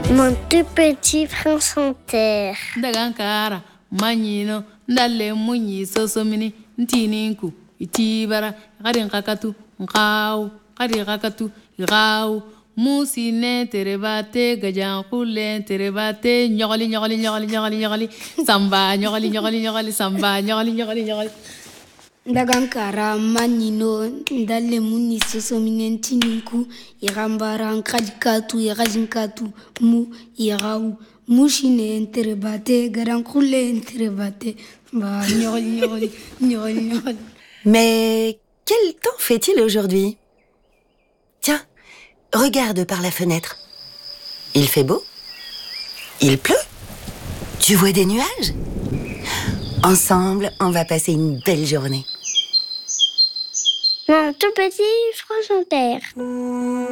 Mon tout petit prince en terre. Dagankara, Manino, Ndale Muni, Sosomini, Ntininku, Itibara, Radin Kakatu, Rao, Kadi Rakatu, Rao, Mousine, Terebate, Gajan Kule, Terebate, Nyoli, Samba, Nyoli, Samba, Nyoli. Dagankara manino ndale muni sosominen tininku irambaran kadikatu irajinkatu mu irau mushine enterebate garankule enterebate ba nyoli. Mais quel temps fait-il aujourd'hui? Tiens, regarde par la fenêtre. Il fait beau? Il pleut? Tu vois des nuages? Ensemble, on va passer une belle journée. Mon tout petit prince en terre.